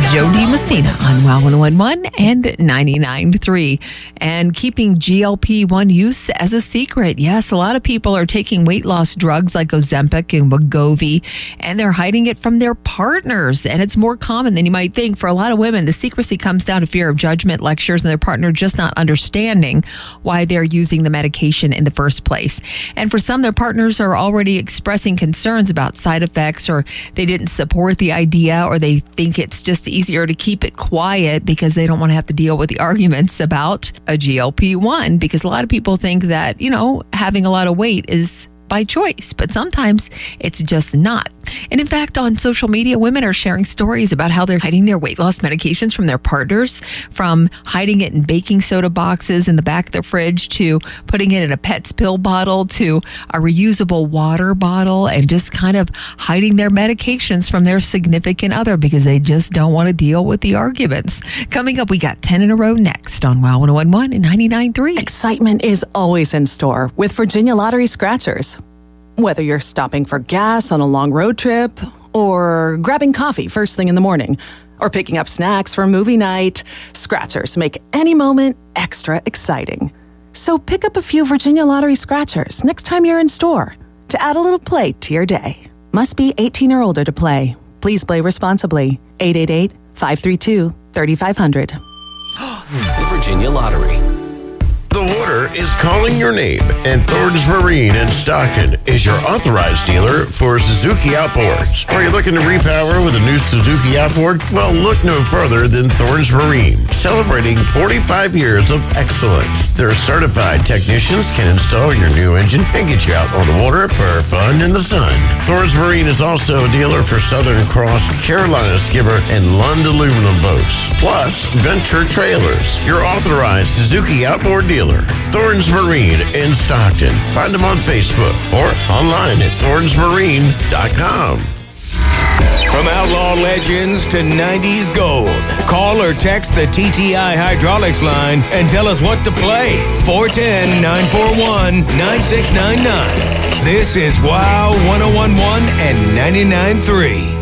Jody Messina on WOW 101 and 99.3. And keeping GLP-1 use as a secret. Yes, a lot of people are taking weight loss drugs like Ozempic and Wegovy, and they're hiding it from their partners. And it's more common than you might think. For a lot of women, the secrecy comes down to fear of judgment, lectures, and their partner just not understanding why they're using the medication in the first place. And for some, their partners are already expressing concerns about side effects, or they didn't support the idea, or they think it's just easier to keep it quiet because they don't want to have to deal with the arguments about a GLP-1, because a lot of people think that, having a lot of weight is by choice, but sometimes it's just not. And in fact, on social media, women are sharing stories about how they're hiding their weight loss medications from their partners, from hiding it in baking soda boxes in the back of their fridge, to putting it in a Pet's pill bottle, to a reusable water bottle, and just kind of hiding their medications from their significant other because they just don't want to deal with the arguments. Coming up, we got 10 in a row next on WOW 101 and 99.3. Excitement is always in store with Virginia Lottery Scratchers. Whether you're stopping for gas on a long road trip, or grabbing coffee first thing in the morning, or picking up snacks for movie night, Scratchers make any moment extra exciting. So pick up a few Virginia Lottery Scratchers next time you're in store to add a little play to your day. Must be 18 or older to play. Please play responsibly. 888-532-3500. The Virginia Lottery. The water is calling your name, and Thornton's Marine in Stockton is your authorized dealer for Suzuki outboards. Are you looking to repower with a new Suzuki outboard? Well, look no further than Thornton's Marine, celebrating 45 years of excellence. Their certified technicians can install your new engine and get you out on the water for fun in the sun. Thornton's Marine is also a dealer for Southern Cross, Carolina Skipper, and Lund aluminum boats, plus Venture Trailers, your authorized Suzuki outboard dealer. Thornton's Marine in Stockton. Find them on Facebook or online at thorntonsmarine.com. From outlaw legends to 90s gold, call or text the TTI Hydraulics line and tell us what to play. 410-941-9699. This is WOW 101.1 and 99.3.